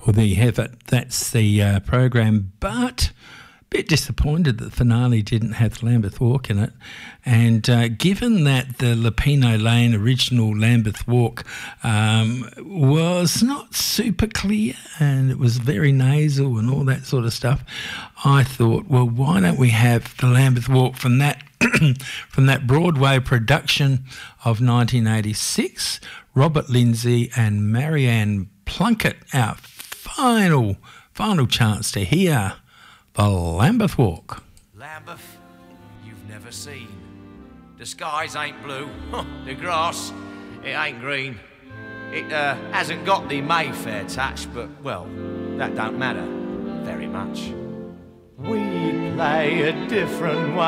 Well, there you have it. That's the program, but a bit disappointed that the finale didn't have Lambeth Walk in it. And given that the Lupino Lane original Lambeth Walk was not super clear and it was very nasal and all that sort of stuff, I thought, well, why don't we have the Lambeth Walk from that from that Broadway production of 1986, Robert Lindsay and Marianne Plunkett, our final chance to hear the Lambeth Walk. Lambeth, you've never seen. The skies ain't blue, the grass, it ain't green. It hasn't got the Mayfair touch, but, well, that don't matter very much. We play a different way.